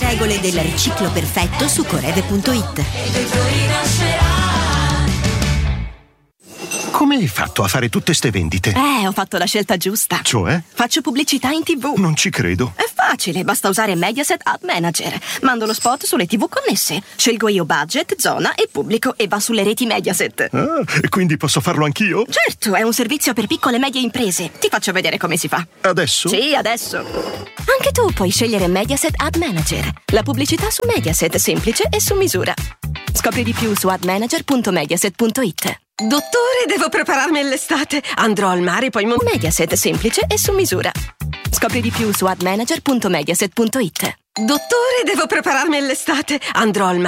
regole del riciclo perfetto su corede.it. Come hai fatto a fare tutte ste vendite? Ho fatto la scelta giusta. Cioè? Faccio pubblicità in TV. Non ci credo. È facile, basta usare Mediaset Ad Manager. Mando lo spot sulle TV connesse. Scelgo io budget, zona e pubblico e va sulle reti Mediaset. Ah, e quindi posso farlo anch'io? Certo, è un servizio per piccole e medie imprese. Ti faccio vedere come si fa. Adesso? Sì, adesso. Anche tu puoi scegliere Mediaset Ad Manager. La pubblicità su Mediaset, semplice e su misura. Scopri di più su admanager.mediaset.it. Dottore, devo prepararmi all'estate. Andrò al mare, poi Mediaset, semplice e su misura. Scopri di più su admanager.mediaset.it. Dottore, devo prepararmi all'estate. Andrò al mare.